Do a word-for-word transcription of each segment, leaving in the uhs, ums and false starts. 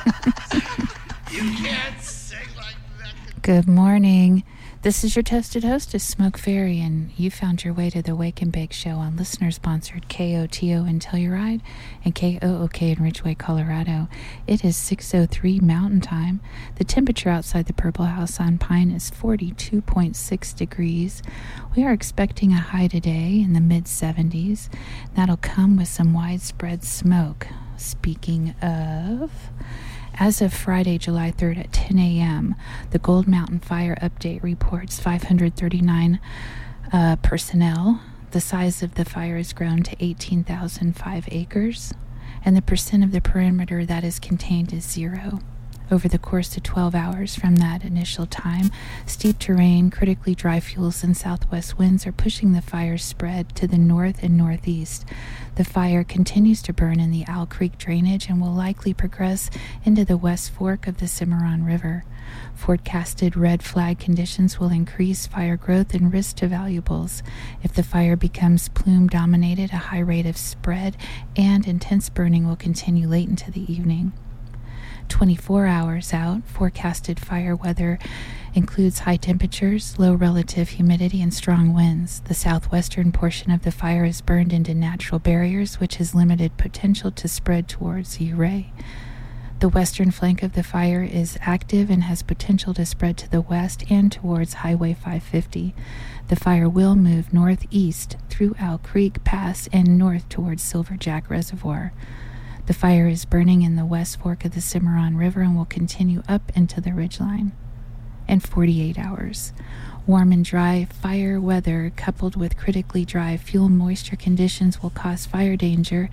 You can't sing like that. Good morning. This is your toasted hostess, Smoke Fairy, and you found your way to the Wake and Bake Show on listener-sponsored K O T O in Telluride and K O O K in Ridgeway, Colorado. It is six oh three Mountain Time. The temperature outside the Purple House on Pine is forty-two point six degrees. We are expecting a high today in the mid-seventies. That'll come with some widespread smoke. Speaking of... As of Friday, July third at ten a.m., the Gold Mountain Fire Update reports five hundred thirty-nine uh, personnel. The size of the fire has grown to eighteen thousand five acres, and the percent of the perimeter that is contained is zero. Over the course of twelve hours from that initial time, steep terrain, critically dry fuels, and southwest winds are pushing the fire's spread to the north and northeast. The fire continues to burn in the Owl Creek drainage and will likely progress into the West Fork of the Cimarron River. Forecasted red flag conditions will increase fire growth and risk to valuables. If the fire becomes plume-dominated, a high rate of spread and intense burning will continue late into the evening. twenty-four hours out, forecasted fire weather includes high temperatures, low relative humidity, and strong winds. The southwestern portion of the fire is burned into natural barriers, which has limited potential to spread towards Ouray. The western flank of the fire is active and has potential to spread to the west and towards Highway five fifty. The fire will move northeast through Owl Creek Pass and north towards Silverjack Reservoir. The fire is burning in the West Fork of the Cimarron River and will continue up into the ridgeline. In forty-eight hours, warm and dry fire weather coupled with critically dry fuel moisture conditions will cause fire danger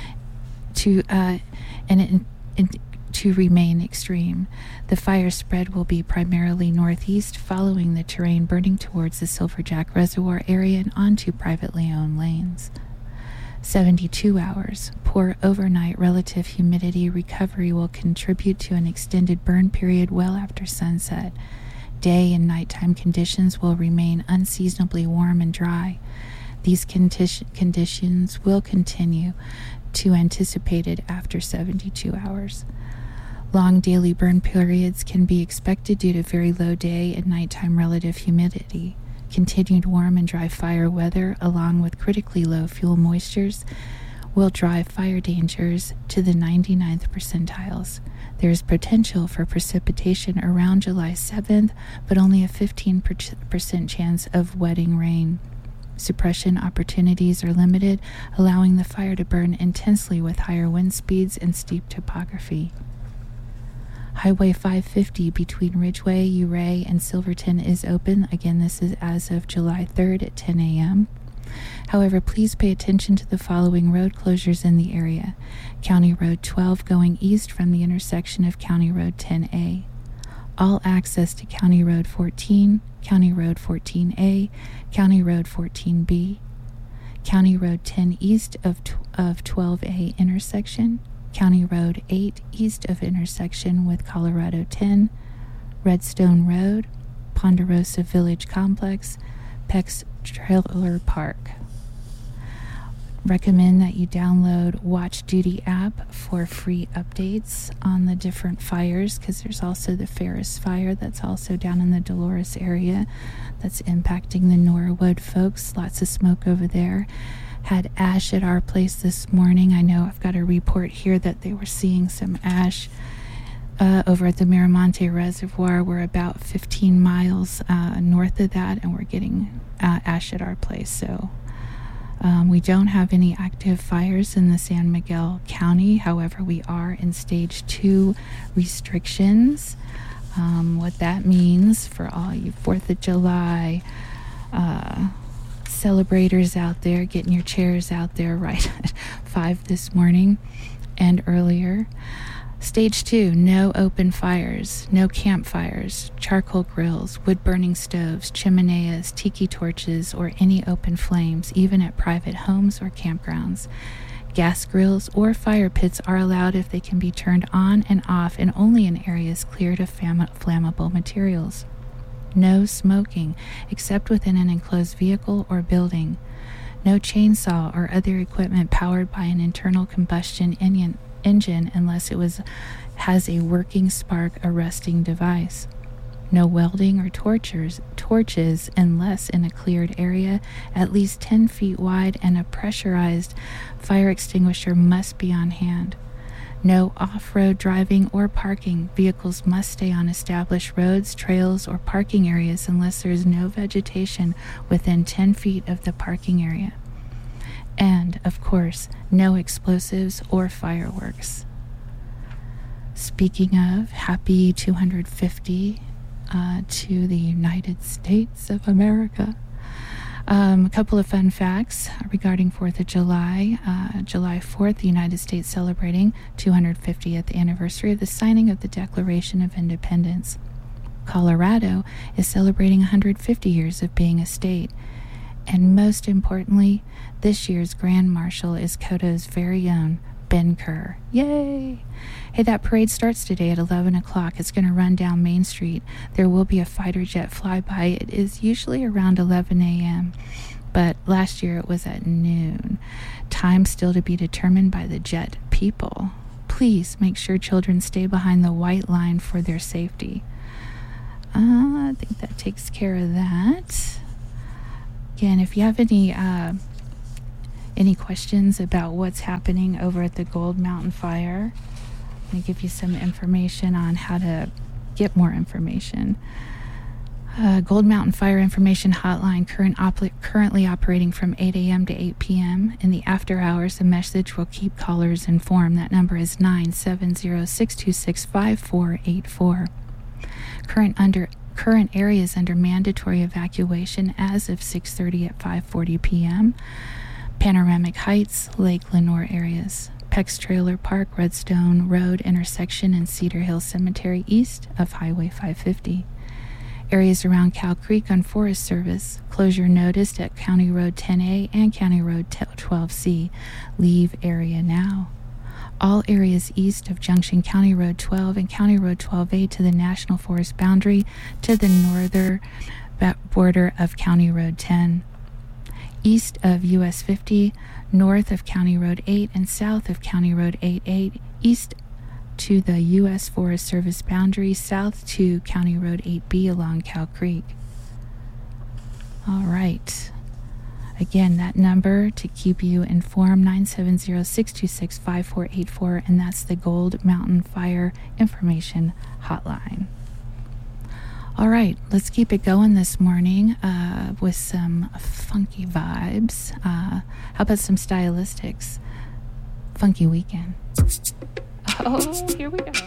to uh, and, and to remain extreme. The fire spread will be primarily northeast, following the terrain burning towards the Silverjack Reservoir area and onto privately owned lanes. seventy-two hours. Poor overnight relative humidity recovery will contribute to an extended burn period well after sunset. Day and nighttime conditions will remain unseasonably warm and dry. These condi- conditions will continue to anticipated after seventy-two hours. Long daily burn periods can be expected due to very low day and nighttime relative humidity. Continued warm and dry fire weather, along with critically low fuel moistures, will drive fire dangers to the ninety-ninth percentiles. There is potential for precipitation around July seventh, but only a fifteen percent chance of wetting rain. Suppression opportunities are limited, allowing the fire to burn intensely with higher wind speeds and steep topography. Highway five fifty between Ridgeway, Ouray, and Silverton is open. Again, this is as of July third at ten a.m. However, please pay attention to the following road closures in the area. County Road twelve going east from the intersection of County Road ten A. All access to County Road fourteen, County Road fourteen A, County Road fourteen B, County Road ten east of, t- of twelve A intersection, County Road eight east of intersection with Colorado ten, Redstone Road, Ponderosa Village Complex, Peck's Trailer Park. Recommend that you download Watch Duty app for free updates on the different fires, because there's also the Ferris fire that's also down in the Dolores area that's impacting the Norwood folks. Lots of smoke over there. Had ash at our place this morning. I know I've got a report here that they were seeing some ash uh, over at the Miramonte Reservoir. We're about fifteen miles uh, north of that, and we're getting uh, ash at our place. So um, we don't have any active fires in the San Miguel County. However, we are in stage two restrictions. Um, what that means for all you fourth of July uh celebrators out there, getting your chairs out there right at five this morning and earlier. Stage two, no open fires, no campfires, charcoal grills, wood-burning stoves, chimeneas, tiki torches, or any open flames, even at private homes or campgrounds. Gas grills or fire pits are allowed if they can be turned on and off and only in areas cleared of fam- flammable materials. No smoking, except within an enclosed vehicle or building. No chainsaw or other equipment powered by an internal combustion engine, engine unless it was has a working spark arresting device. No welding or torches, torches unless in a cleared area at least ten feet wide, and a pressurized fire extinguisher must be on hand. No off-road driving or parking. Vehicles must stay on established roads, trails, or parking areas unless there is no vegetation within ten feet of the parking area. And, of course, no explosives or fireworks. Speaking of, happy two hundred fifty uh, to the United States of America. Um, a couple of fun facts regarding fourth of July. Uh, July fourth, the United States celebrating two hundred fiftieth anniversary of the signing of the Declaration of Independence. Colorado is celebrating one hundred fifty years of being a state. And most importantly, this year's Grand Marshal is Koto's very own Ben Kerr. Yay! Hey, that parade starts today at eleven o'clock. It's going to run down Main Street. There will be a fighter jet flyby. It is usually around eleven a.m., but last year it was at noon. Time still to be determined by the jet people. Please make sure children stay behind the white line for their safety. Uh, I think that takes care of that. Again, if you have any uh, any questions about what's happening over at the Gold Mountain Fire, I'm going to give you some information on how to get more information. Uh, Gold Mountain Fire Information Hotline current op- currently operating from eight a.m. to eight p.m. In the after hours, the message will keep callers informed. That number is nine seven zero, six two six, five four eight four. Current under current areas under mandatory evacuation as of six thirty at five forty p.m. Panoramic Heights, Lake Lenore areas. Peck's Trailer Park, Redstone Road intersection, and Cedar Hill Cemetery east of Highway five fifty. Areas around Cow Creek on Forest Service. Closure noticed at County Road ten A and County Road twelve C. Leave area now. All areas east of Junction County Road twelve and County Road twelve A to the National Forest boundary to the northern border of County Road ten. East of U S fifty, north of County Road eight, and south of County Road eighty-eight, east to the U S Forest Service boundary, south to County Road eight B along Cow Creek. All right. Again, that number to keep you informed, nine seven zero, six two six, five four eight four, and that's the Gold Mountain Fire Information Hotline. All right, let's keep it going this morning uh, with some funky vibes. Uh, how about some stylistics? Funky Weekend. Oh, here we go.